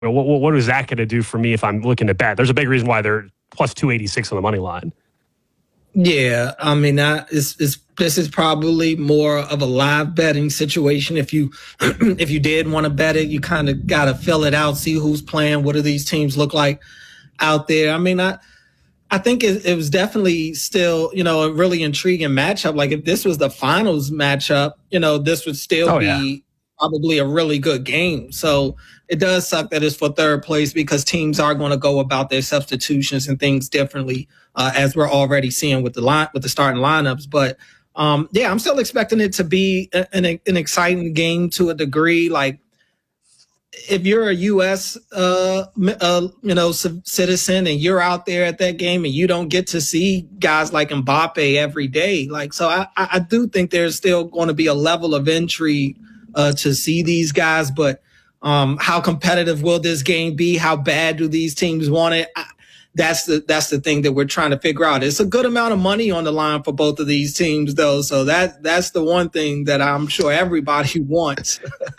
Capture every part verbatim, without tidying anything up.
What, what, what is that going to do for me if I'm looking to bet? There's a big reason why they're plus two eighty-six on the money line. Yeah, I mean, that is, is this is probably more of a live betting situation. If you if you did want to bet it, you kind of got to fill it out, see who's playing, what do these teams look like out there. I mean, I I think it, it was definitely still, you know, a really intriguing matchup. Like if this was the finals matchup, you know, this would still oh, be yeah. probably a really good game. So it does suck that it's for third place because teams are going to go about their substitutions and things differently, uh, as we're already seeing with the line with the starting lineups. But um, yeah, I'm still expecting it to be an, an exciting game to a degree. Like if you're a U S uh, uh, you know c- citizen and you're out there at that game and you don't get to see guys like Mbappe every day, like so, I, I do think there's still going to be a level of intrigue uh, to see these guys, but. Um, how competitive will this game be? How bad do these teams want it? I, that's the that's the thing that we're trying to figure out. It's a good amount of money on the line for both of these teams, though. So that that's the one thing that I'm sure everybody wants.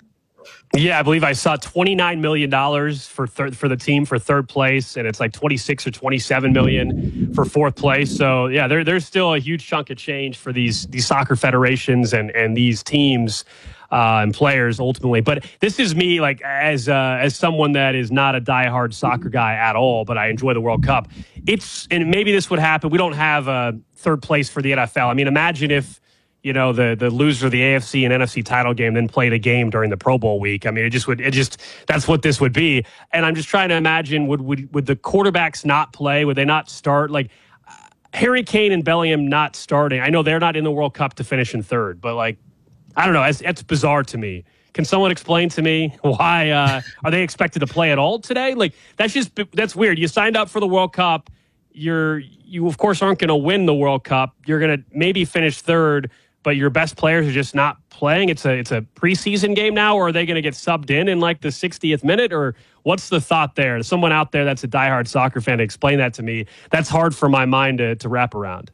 Yeah, I believe I saw twenty-nine million dollars for third for the team for third place, and it's like twenty-six or twenty-seven million dollars for fourth place. So yeah, there, there's still a huge chunk of change for these these soccer federations and and these teams. Uh, and players ultimately, but this is me like as uh, as someone that is not a diehard soccer guy at all, but I enjoy the World Cup. It's and maybe this would happen. We don't have a third place for the N F L. I mean, imagine if you know the the loser of the A F C and N F C title game then played a game during the Pro Bowl week. I mean, it just would it just that's what this would be. And I'm just trying to imagine would would would the quarterbacks not play? Would they not start? Like Harry Kane and Bellingham not starting. I know they're not in the World Cup to finish in third, but like. I don't know. It's, it's bizarre to me. Can someone explain to me why uh, are they expected to play at all today? Like that's just that's weird. You signed up for the World Cup. You're you of course aren't going to win the World Cup. You're going to maybe finish third, but your best players are just not playing. It's a it's a preseason game now, or are they going to get subbed in in like the sixtieth minute? Or what's the thought there? Someone out there that's a diehard soccer fan to explain that to me. That's hard for my mind to to wrap around.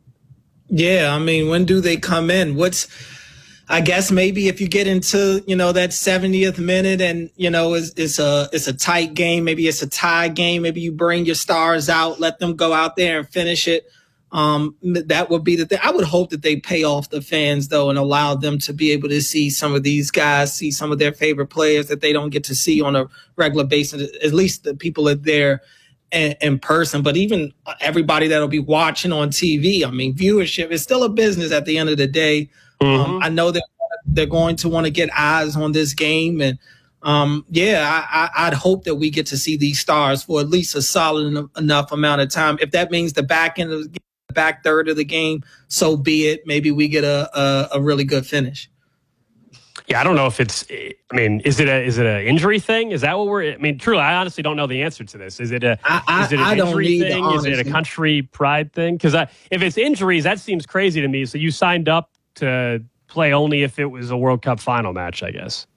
Yeah, I mean, when do they come in? What's I guess maybe if you get into, you know, that seventieth minute and, you know, it's, it's a it's a tight game, maybe it's a tie game, maybe you bring your stars out, let them go out there and finish it. Um, that would be the thing. I would hope that they pay off the fans, though, and allow them to be able to see some of these guys, see some of their favorite players that they don't get to see on a regular basis, at least the people are there in, in person. But even everybody that'll be watching on T V, I mean, viewership is still a business at the end of the day. Mm-hmm. Um, I know that they're going to want to get eyes on this game. And, um, yeah, I, I, I'd hope that we get to see these stars for at least a solid en- enough amount of time. If that means the back end of the game, the back third of the game, so be it. Maybe we get a, a, a really good finish. Yeah, I don't know if it's, I mean, is it a is it an injury thing? Is that what we're, I mean, truly, I honestly don't know the answer to this. Is it a, I, I, is it an I don't injury need thing? Is it a country pride thing? Because if it's injuries, that seems crazy to me. So you signed up to play only if it was a World Cup final match, I guess.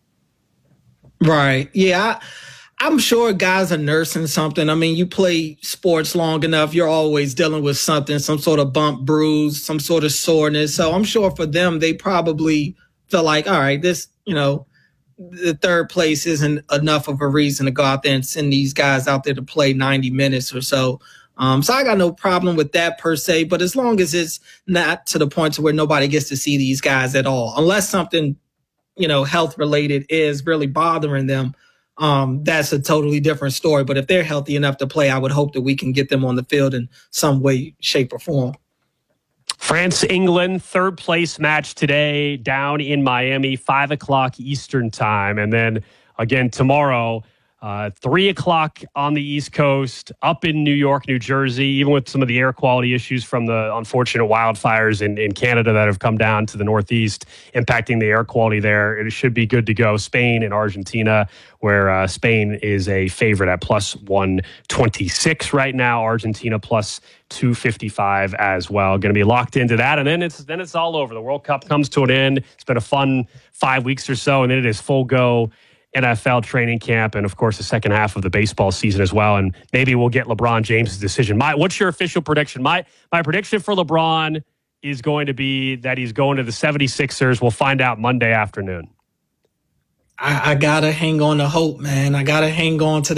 Right. Yeah. I, I'm sure guys are nursing something. I mean, you play sports long enough, you're always dealing with something, some sort of bump, bruise, some sort of soreness. So I'm sure for them, they probably feel like, all right, this, you know, the third place isn't enough of a reason to go out there and send these guys out there to play ninety minutes or so. Um, so I got no problem with that per se, but as long as it's not to the point to where nobody gets to see these guys at all, unless something, you know, health related is really bothering them, um, that's a totally different story. But if they're healthy enough to play, I would hope that we can get them on the field in some way, shape, or form. France, England, third place match today down in Miami, five o'clock Eastern time. And then again tomorrow, Uh, three o'clock on the East Coast, up in New York, New Jersey, even with some of the air quality issues from the unfortunate wildfires in, in Canada that have come down to the Northeast, impacting the air quality there. It should be good to go. Spain and Argentina, where uh, Spain is a favorite at plus one twenty-six right now. Argentina plus two fifty-five as well. Going to be locked into that. And then it's then it's all over. The World Cup comes to an end. It's been a fun five weeks or so, and then it is full go N F L training camp, and of course the second half of the baseball season as well. And maybe we'll get LeBron James' decision. My, what's your official prediction? My my prediction for LeBron is going to be that he's going to the seventy-sixers. We'll find out Monday afternoon. I, I gotta hang on to hope, man. I gotta hang on to